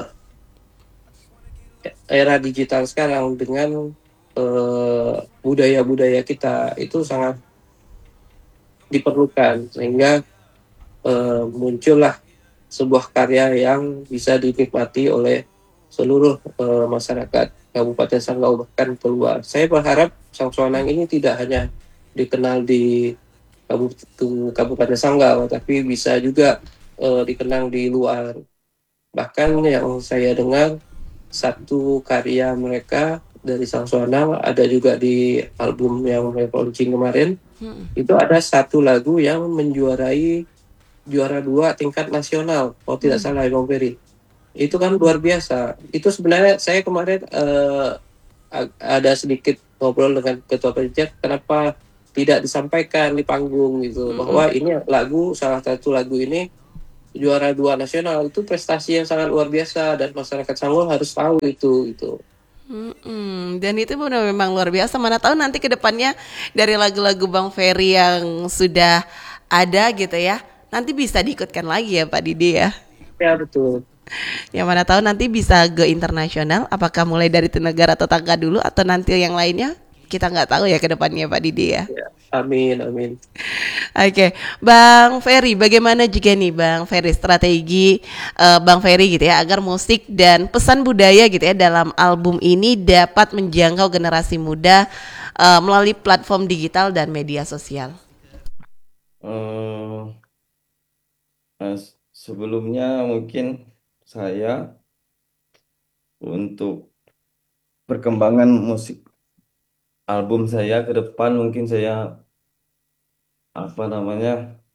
era digital sekarang dengan eh, budaya-budaya kita itu sangat diperlukan, sehingga eh, muncullah sebuah karya yang bisa dinikmati oleh seluruh eh, masyarakat Kabupaten Sanggau bahkan keluar. Saya berharap Sangsuanang ini tidak hanya dikenal di Kabupaten, Kabupaten Sanggau, tapi bisa juga eh, dikenal di luar. Bahkan yang saya dengar satu karya mereka dari Sangsuanang ada juga di album yang mereka launching kemarin. Mm-mm. Itu ada satu lagu yang menjuarai juara dua tingkat nasional, kalau tidak Mm. salah Bang Ferry. Itu kan luar biasa. Itu sebenarnya saya kemarin eh, ada sedikit ngobrol dengan ketua panitia, kenapa tidak disampaikan di panggung gitu, Mm-mm. bahwa ini lagu, salah satu lagu ini juara dua nasional, itu prestasi yang sangat luar biasa dan masyarakat Sanggau harus tahu itu gitu. Mm-mm. Dan itu benar memang luar biasa. Mana tahu nanti ke depannya dari lagu-lagu Bang Ferry yang sudah ada gitu ya, nanti bisa diikutkan lagi ya Pak Didi ya. Ya betul. Yang mana tahu nanti bisa go internasional. Apakah mulai dari negara tetangga dulu atau nanti yang lainnya? Kita nggak tahu ya ke depannya Pak Didi ya. Ya, amin amin. Oke, Bang Ferry, bagaimana juga nih Bang Ferry strategi eh, Bang Ferry gitu ya agar musik dan pesan budaya gitu ya dalam album ini dapat menjangkau generasi muda eh, melalui platform digital dan media sosial. Eh, eh, Sebelumnya mungkin saya untuk perkembangan musik album saya ke depan mungkin saya apa namanya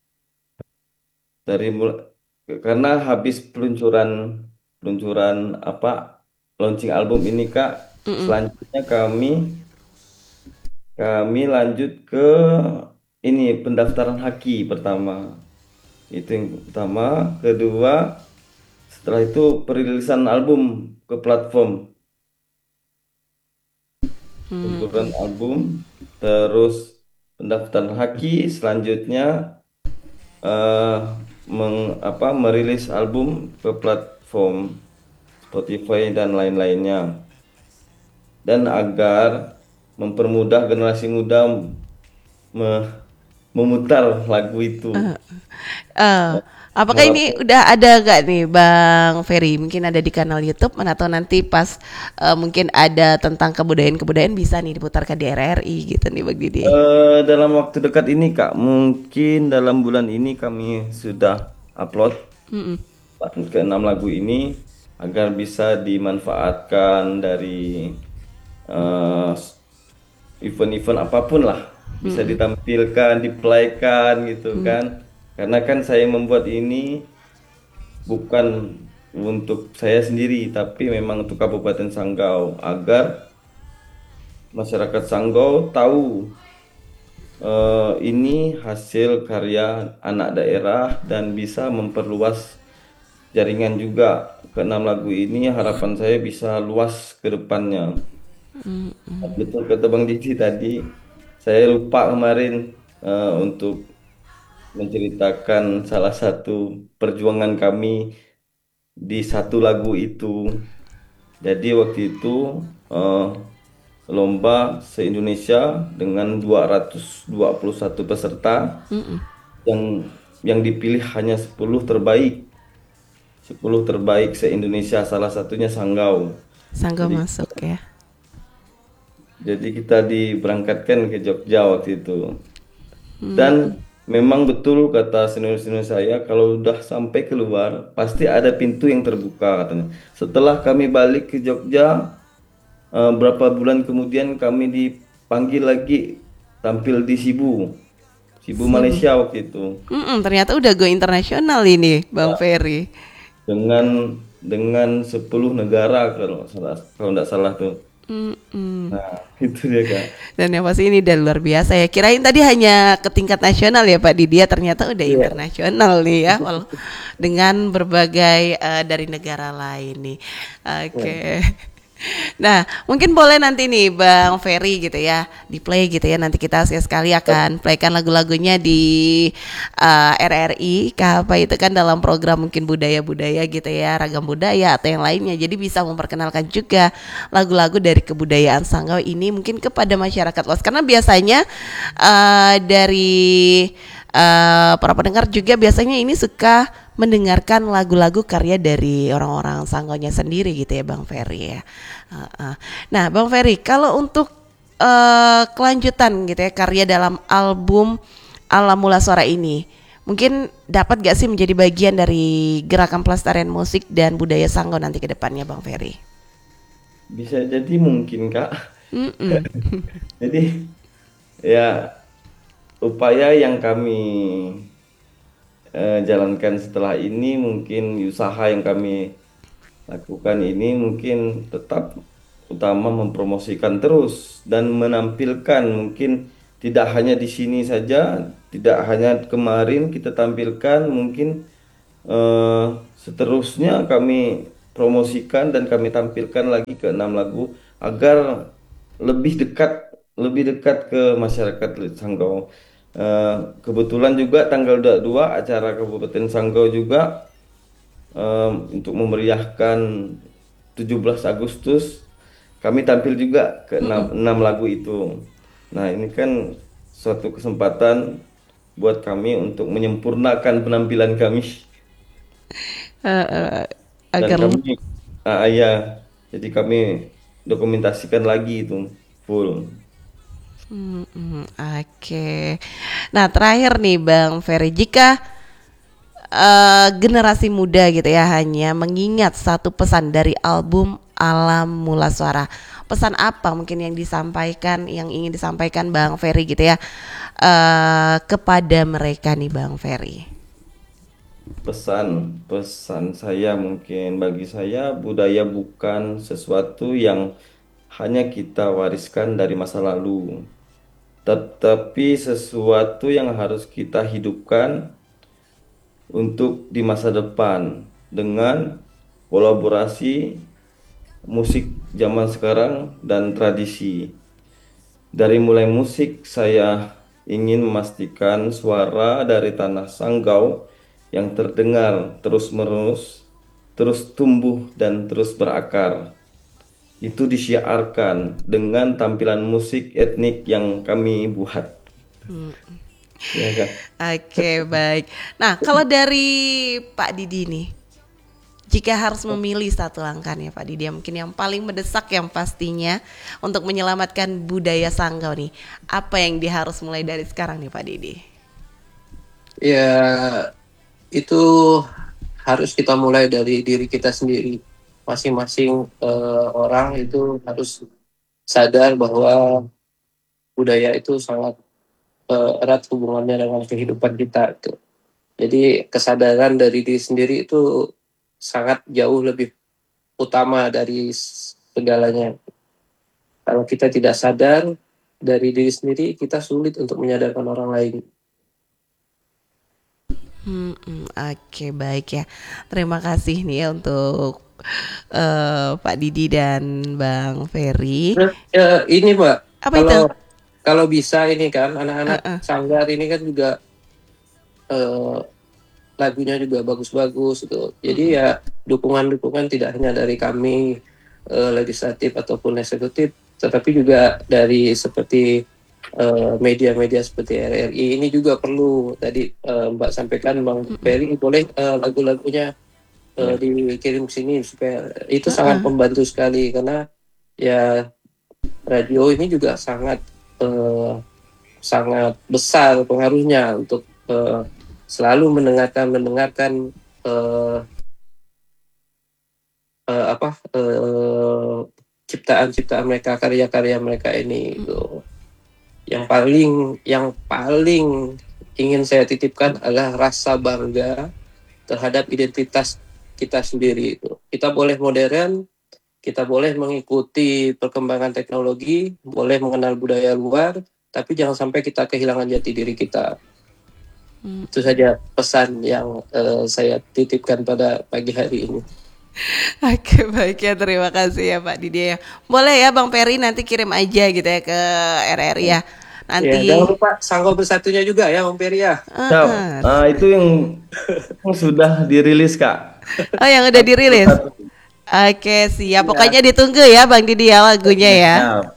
dari mul- karena habis peluncuran peluncuran apa launching album ini Kak, Mm-mm. selanjutnya kami kami lanjut ke ini pendaftaran haki pertama. Itu yang pertama, kedua setelah itu perilisan album ke platform, peluncuran album, terus pendaftaran haki, selanjutnya eh meng, apa merilis album ke platform Spotify dan lain-lainnya. Dan agar mempermudah generasi muda me- memutar lagu itu. Eh, apakah ini Harap udah ada gak nih Bang Ferry? Mungkin ada di kanal YouTube mana atau nanti pas eh, mungkin ada tentang kebudayaan-kebudayaan bisa nih diputarkan di R R I gitu nih Bang Didi. eh, dalam waktu dekat ini Kak, mungkin dalam bulan ini kami sudah upload Mm-mm. ke enam lagu ini agar bisa dimanfaatkan dari eh, event-event apapun lah, bisa ditampilkan, diplaykan gitu kan. Karena kan saya membuat ini bukan untuk saya sendiri, tapi memang untuk Kabupaten Sanggau agar masyarakat Sanggau tahu eh, ini hasil karya anak daerah dan bisa memperluas jaringan juga. Keenam lagu ini harapan saya bisa luas ke depannya. Betul kata Bang Didi tadi, saya lupa kemarin eh, untuk menceritakan salah satu perjuangan kami di satu lagu itu. Jadi waktu itu eh, lomba se-Indonesia dengan dua ratus dua puluh satu peserta yang yang dipilih hanya sepuluh terbaik. Sepuluh terbaik se-Indonesia, salah satunya Sanggau. Sangga Jadi masuk ya. jadi kita diberangkatkan ke Jogja waktu itu. Dan memang betul kata senior-senior saya, kalau udah sampai keluar pasti ada pintu yang terbuka katanya. Setelah kami balik ke Jogja, eh, berapa bulan kemudian kami dipanggil lagi tampil di Sibu, Sibu Sibu. Malaysia waktu itu Mm-mm, ternyata udah go internasional ini Bang Ferry. dengan dengan sepuluh negara kalau salah kalau nggak salah tuh. Mm-mm. Nah, itu dia Kak. Dan yang pasti ini udah luar biasa ya. Kirain tadi hanya ke tingkat nasional ya Pak Didi, ya ternyata udah Iya. internasional nih ya, wal- dengan berbagai eh, dari negara lain nih. Oke. Nah, mungkin boleh nanti nih Bang Ferry gitu ya, di play gitu ya. Nanti kita sekali-sekali akan playkan lagu-lagunya di eh, R R I. Apa itu kan dalam program mungkin budaya-budaya gitu ya, ragam budaya atau yang lainnya. Jadi bisa memperkenalkan juga lagu-lagu dari kebudayaan Sanggau ini mungkin kepada masyarakat luas. Karena biasanya eh, dari eh, para pendengar juga biasanya ini suka mendengarkan lagu-lagu karya dari orang-orang Sanggaunya sendiri gitu ya Bang Ferry ya. Heeh. Nah Bang Ferry, kalau untuk eh, kelanjutan gitu ya karya dalam album Alam Mula Suara ini, mungkin dapat gak sih menjadi bagian dari gerakan pelestarian musik dan budaya Sanggau nanti ke depannya Bang Ferry? Bisa jadi mungkin Kak. Mm-mm. Jadi ya upaya yang kami eh, jalankan setelah ini mungkin usaha yang kami lakukan ini mungkin tetap utama mempromosikan terus dan menampilkan mungkin tidak hanya di sini saja, tidak hanya kemarin kita tampilkan, mungkin eh, seterusnya kami promosikan dan kami tampilkan lagi ke enam lagu agar lebih dekat lebih dekat ke masyarakat Sanggau. Eh, kebetulan juga tanggal dua puluh dua acara Kabupaten Sanggau juga em, untuk memeriahkan tujuh belas Agustus kami tampil juga ke enam, enam lagu itu. Nah, ini kan suatu kesempatan buat kami untuk menyempurnakan penampilan kami. Eh, eh, Dan agar kami, ah, ya, jadi kami dokumentasikan lagi itu full. Hmm, hmm, oke. Nah, terakhir nih Bang Ferry, jika eh, generasi muda gitu ya hanya mengingat satu pesan dari album Alam Mula Suara, pesan apa mungkin yang disampaikan, yang ingin disampaikan Bang Ferry gitu ya eh, kepada mereka nih Bang Ferry? Pesan, pesan saya mungkin bagi saya budaya bukan sesuatu yang hanya kita wariskan dari masa lalu, tetapi sesuatu yang harus kita hidupkan untuk di masa depan dengan kolaborasi musik zaman sekarang dan tradisi. Dari mulai musik, saya ingin memastikan suara dari tanah Sanggau yang terdengar terus-menerus, terus tumbuh dan terus berakar. Itu disiarkan dengan tampilan musik etnik yang kami buat. Ya kan? Oke, baik. Nah, kalau dari Pak Didi nih, jika harus memilih satu langkah nih Pak Didi, mungkin yang paling mendesak yang pastinya untuk menyelamatkan budaya Sanggau nih, apa yang dia harus mulai dari sekarang nih Pak Didi? Ya, itu harus kita mulai dari diri kita sendiri. Masing-masing eh, orang itu harus sadar bahwa budaya itu sangat eh, erat hubungannya dengan kehidupan kita. Gitu. Jadi kesadaran dari diri sendiri itu sangat jauh lebih utama dari segalanya. Kalau kita tidak sadar dari diri sendiri, kita sulit untuk menyadarkan orang lain. Hmm, hmm, oke baik ya. Terima kasih nih ya untuk eh, Pak Didi dan Bang Ferry. Terus, ya, ini Mbak, Apa kalau itu? kalau bisa ini kan anak-anak Uh-uh. Sanggar ini kan juga eh, lagunya juga bagus-bagus gitu. Jadi ya dukungan-dukungan tidak hanya dari kami eh, legislatif ataupun eksekutif, tetapi juga dari seperti eh, media-media seperti R R I ini juga perlu. Tadi eh, Mbak sampaikan Bang Ferry boleh eh, lagu-lagunya eh, dikirim ke sini supaya itu sangat membantu sekali karena ya radio ini juga sangat eh, sangat besar pengaruhnya untuk eh, selalu mendengarkan mendengarkan eh, eh, apa eh, ciptaan-ciptaan mereka, karya-karya mereka ini itu. Yang paling yang paling ingin saya titipkan adalah rasa bangga terhadap identitas kita sendiri itu. Kita boleh modern, kita boleh mengikuti perkembangan teknologi, boleh mengenal budaya luar, tapi jangan sampai kita kehilangan jati diri kita. Hmm. Itu saja pesan yang uh, saya titipkan pada pagi hari ini. Oke baik ya, terima kasih ya Pak Didi ya. Boleh ya Bang Ferry nanti kirim aja gitu ya ke R R I ya. Nanti ya, jangan lupa Sanggau Bersatunya juga ya Bang Ferry ya. Uh-uh. Nah, itu yang, yang sudah dirilis Kak. Oh yang udah dirilis. Oke siap, pokoknya ditunggu ya Bang Didi ya lagunya ya.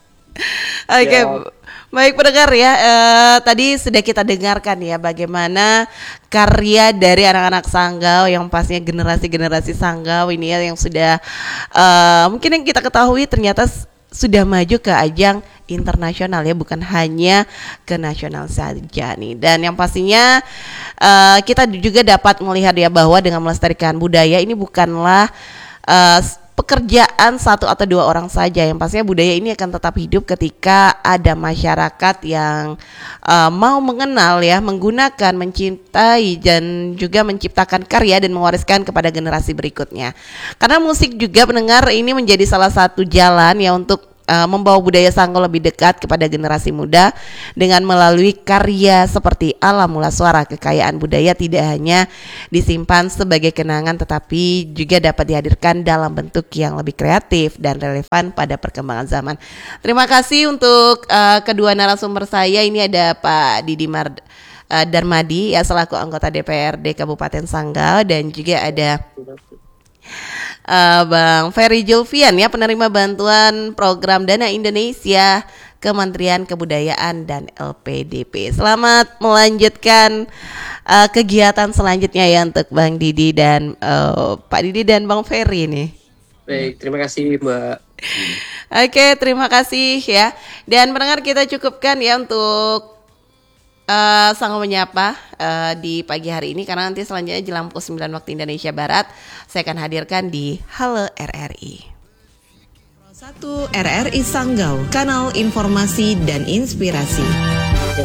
Oke, baik pendengar ya, eh, tadi sudah kita dengarkan ya bagaimana karya dari anak-anak Sanggau yang pastinya generasi-generasi Sanggau ini ya yang sudah eh, mungkin yang kita ketahui ternyata s- sudah maju ke ajang internasional ya, bukan hanya ke nasional saja nih. Dan yang pastinya eh, kita juga dapat melihat ya bahwa dengan melestarikan budaya ini bukanlah eh, pekerjaan satu atau dua orang saja, yang pastinya budaya ini akan tetap hidup ketika ada masyarakat yang uh, mau mengenal ya, menggunakan, mencintai dan juga menciptakan karya dan mewariskan kepada generasi berikutnya. Karena musik juga pendengar ini menjadi salah satu jalan ya untuk uh, membawa budaya Sanggau lebih dekat kepada generasi muda dengan melalui karya seperti Alam Mula Suara. Kekayaan budaya tidak hanya disimpan sebagai kenangan tetapi juga dapat dihadirkan dalam bentuk yang lebih kreatif dan relevan pada perkembangan zaman. Terima kasih untuk uh, kedua narasumber saya. Ini ada Pak Didi Mar uh, Darmadi ya selaku anggota D P R D Kabupaten Sanggau, dan juga ada uh, Bang Ferry Julfian ya penerima bantuan program Dana Indonesia Kementerian Kebudayaan dan L P D P. Selamat melanjutkan uh, kegiatan selanjutnya ya untuk Bang Didi dan uh, Pak Didi dan Bang Ferry nih. Baik, terima kasih Mbak. Oke, terima kasih ya. Dan pendengar, kita cukupkan ya untuk uh, Sangga Menyapa uh, di pagi hari ini, karena nanti selanjutnya jelang pukul sembilan waktu Indonesia Barat saya akan hadirkan di Halo R R I. satu R R I Sanggau, kanal informasi dan inspirasi.